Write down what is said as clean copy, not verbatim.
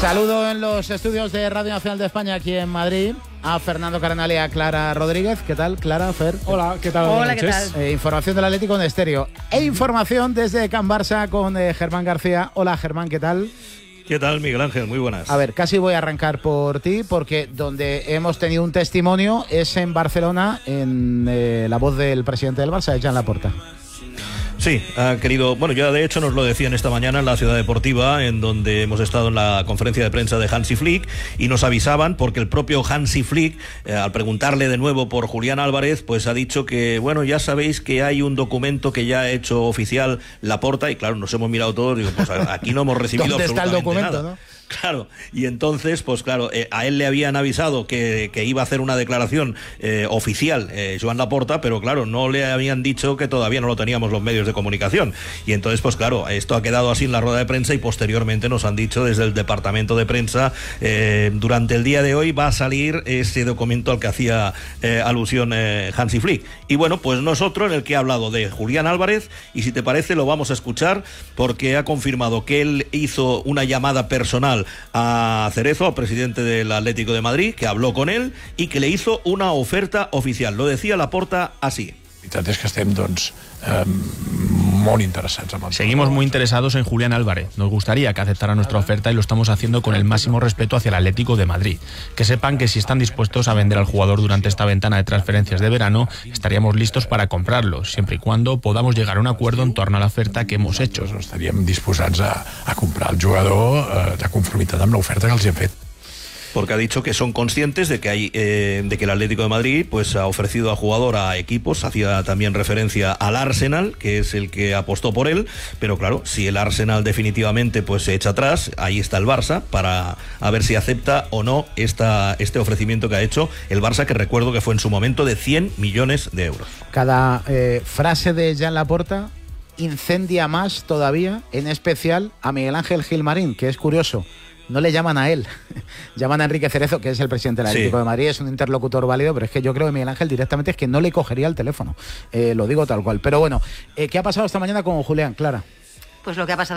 Saludo en los estudios de Radio Nacional de España aquí en Madrid a Fernando Cardenal y a Clara Rodríguez. ¿Qué tal, Clara, Fer? Hola, ¿qué tal? Hola, ¿qué tal? Información del Atlético en estéreo. E información desde Can Barça con Germán García. Hola, Germán, ¿qué tal? ¿Qué tal, Miguel Ángel? Muy buenas. A ver, casi voy a arrancar por ti, porque donde hemos tenido un testimonio es en Barcelona, en la voz del presidente del Barça, Joan Laporta. Sí, ha querido, bueno, ya de hecho nos lo decían esta mañana en la Ciudad Deportiva, en donde hemos estado en la conferencia de prensa de Hansi Flick, y nos avisaban porque el propio Hansi Flick, al preguntarle de nuevo por Julián Álvarez, pues ha dicho que, bueno, ya sabéis que hay un documento que ya ha hecho oficial Laporta, y claro, nos hemos mirado todos, digo, pues aquí no hemos recibido ¿Dónde está el documento, nada. ¿no? Claro, y entonces, pues claro, a él le habían avisado que iba a hacer una declaración oficial Joan Laporta, pero claro, no le habían dicho que todavía no lo teníamos los medios de comunicación. Y entonces, pues claro, esto ha quedado así en la rueda de prensa y posteriormente nos han dicho desde el departamento de prensa, durante el día de hoy va a salir ese documento al que hacía alusión Hansi Flick. Y bueno, pues nosotros, en el que ha hablado de Julián Álvarez, y si te parece lo vamos a escuchar, porque ha confirmado que él hizo una llamada personal a Cerezo, al presidente del Atlético de Madrid, que habló con él y que le hizo una oferta oficial. Lo decía Laporta así. Seguimos muy interesados en Julián Álvarez. Nos gustaría que aceptara nuestra oferta y lo estamos haciendo con el máximo respeto hacia el Atlético de Madrid. Que sepan que si están dispuestos a vender al jugador durante esta ventana de transferencias de verano, estaríamos listos para comprarlo, siempre y cuando podamos llegar a un acuerdo en torno a la oferta que hemos hecho. Estaríem disposats a comprar el jugador de conformitat amb l'oferta que els hem fet. Porque ha dicho que son conscientes de que de que el Atlético de Madrid pues ha ofrecido al jugador a equipos, hacía también referencia al Arsenal, que es el que apostó por él, pero claro, si el Arsenal definitivamente pues se echa atrás, ahí está el Barça para a ver si acepta o no este ofrecimiento que ha hecho el Barça, que recuerdo que fue en su momento de 100 millones de euros. Cada frase de Joan Laporta incendia más todavía, en especial a Miguel Ángel Gilmarín, que es curioso. No le llaman a él, llaman a Enrique Cerezo, que es el presidente del Atlético de Madrid, es un interlocutor válido, pero es que yo creo que Miguel Ángel directamente es que no le cogería el teléfono, lo digo tal cual. Pero bueno, ¿qué ha pasado esta mañana con Julián, Clara? Pues lo que ha pasado